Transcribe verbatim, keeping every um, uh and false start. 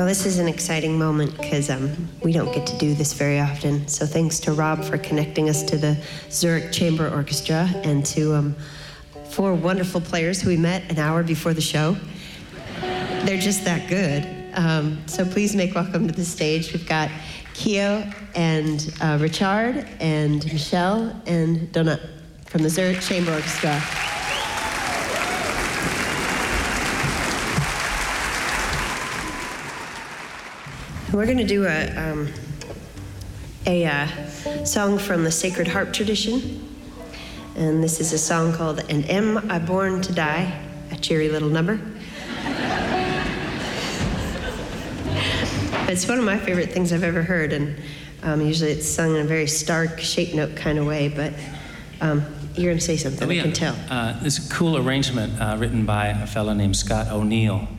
this is an exciting moment because um, we don't get to do this very often. So thanks to Rob for connecting us to the Zurich Chamber Orchestra and to um, four wonderful players who we met an hour before the show. They're just that good. Um, so please make welcome to the stage. We've got Keo and uh, Richard and Michelle and Donna from the Zurich Chamber Orchestra. We're going to do a, um, a uh, song from the Sacred Harp tradition. And this is a song called And Am I Born to Die? A cheery little number. It's one of my favorite things I've ever heard, and um, usually it's sung in a very stark, shape note kind of way, but um, you're going to say something, oh, yeah. I can tell. Uh, this is a cool arrangement uh, written by a fellow named Scott O'Neill.